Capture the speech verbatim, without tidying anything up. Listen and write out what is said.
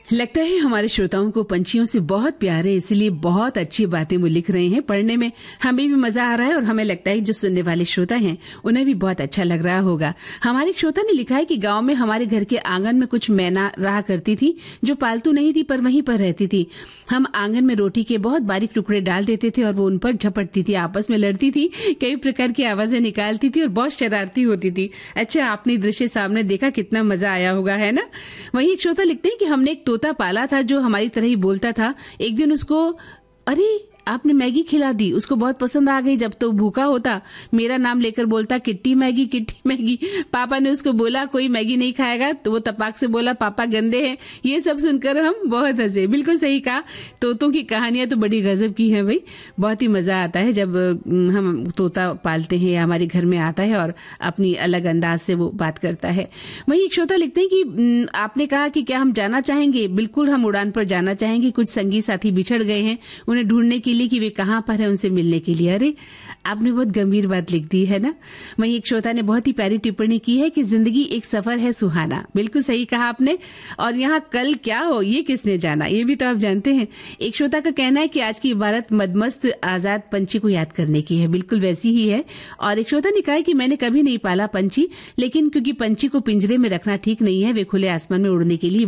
लगता है हमारे श्रोताओं को पंछियों से बहुत प्यार है, इसलिए बहुत अच्छी बातें वो लिख रहे हैं। पढ़ने में हमें भी मजा आ रहा है और हमें लगता है जो सुनने वाले श्रोता हैं उन्हें भी बहुत अच्छा लग रहा होगा। हमारे श्रोता ने लिखा है कि गांव में हमारे घर के आंगन में कुछ मैना रहा करती थी जो पालतू नहीं थी पर वहीं पर रहती थी। हम आंगन में रोटी के बहुत बारीक टुकड़े डाल देते थे और वो उन पर झपटती थी, आपस में लड़ती थी, कई प्रकार की आवाजें निकालती थी और बहुत शरारती होती थी। अच्छा, आपने दृश्य सामने देखा, कितना मजा आया होगा, है ना। वहीं एक श्रोता लिखते हैं कि हमने एक तोता पाला था जो हमारी तरह ही बोलता था। एक दिन उसको अरे आपने मैगी खिला दी, उसको बहुत पसंद आ गई। जब तो भूखा होता मेरा नाम लेकर बोलता किट्टी मैगी किट्टी मैगी। पापा ने उसको बोला कोई मैगी नहीं खाएगा तो वो तपाक से बोला पापा गंदे हैं। ये सब सुनकर हम बहुत हंसे। बिल्कुल सही कहा, तोतों की कहानियां तो बड़ी गजब की हैं भाई। बहुत ही मजा आता है जब हम तोता पालते हैं या हमारे घर में आता है और अपनी अलग अंदाज से वो बात करता है। वहीं एक श्रोता लिखते हैं कि आपने कहा कि क्या हम जाना चाहेंगे। बिल्कुल, हम उड़ान पर जाना चाहेंगे। कुछ संगी साथी बिछड़ गए हैं, उन्हें ढूंढने के लिए कि वे कहां पर है, उनसे मिलने के लिए। अरे आपने बहुत गंभीर बात लिख दी है ना। वहीं एक श्रोता ने बहुत ही प्यारी टिप्पणी की है कि जिंदगी एक सफर है सुहाना। बिल्कुल सही कहा आपने। और यहाँ कल क्या हो ये किसने जाना, ये भी तो आप जानते हैं। एक श्रोता का कहना है कि आज की इबारत मदमस्त आजाद पंछी को याद करने की है। बिल्कुल वैसी ही है। और एक श्रोता ने कहा कि मैंने कभी नहीं पाला पंछी, लेकिन क्योंकि पंछी को पिंजरे में रखना ठीक नहीं है, वे खुले आसमान में उड़ने के लिए